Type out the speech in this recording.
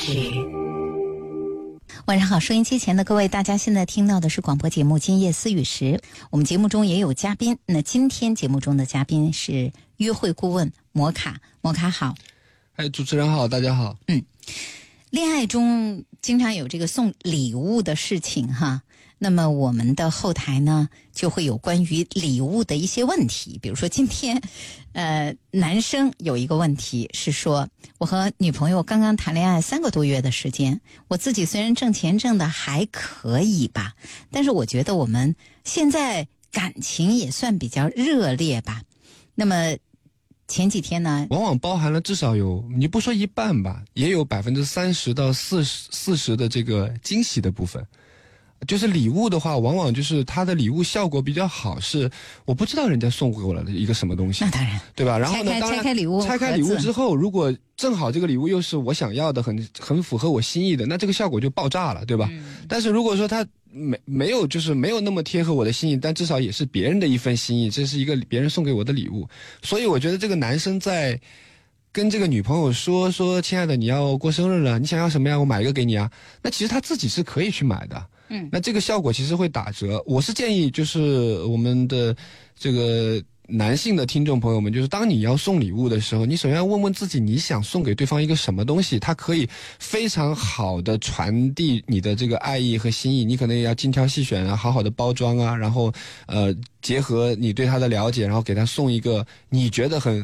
时。晚上好，收音机前的各位，大家现在听到的是广播节目《今夜思语时》。我们节目中也有嘉宾，那今天节目中的嘉宾是约会顾问摩卡。摩卡好。 主持人好，大家好。 恋爱中经常有这个送礼物的事情哈，那么我们的后台呢就会有关于礼物的一些问题。比如说今天男生有一个问题是说，我和女朋友刚刚谈恋爱3个多月的时间，我自己虽然挣钱挣的还可以吧，但是我觉得我们现在感情也算比较热烈吧。那么前几天呢， 往往包含了至少有，你不说一半吧，也有30%到40%的这个惊喜的部分。就是礼物的话，往往就是它的礼物效果比较好，是我不知道人家送给我了一个什么东西， 那当然， 对吧？然后呢， 拆开礼物， 拆开礼物之后，如果正好这个礼物又是我想要的，很符合我心意的，那这个效果就爆炸了，对吧？但是如果说它没有那么贴合我的心意，但至少也是别人的一份心意，这是一个别人送给我的礼物。所以我觉得这个男生在跟这个女朋友说亲爱的，你要过生日了，你想要什么呀？我买一个给你啊。那其实他自己是可以去买的。那这个效果其实会打折。我是建议就是我们的这个男性的听众朋友们，就是当你要送礼物的时候，你首先要问问自己，你想送给对方一个什么东西，它可以非常好的传递你的这个爱意和心意。你可能也要精挑细选啊，好好的包装啊，然后结合你对他的了解，然后给他送一个你觉得很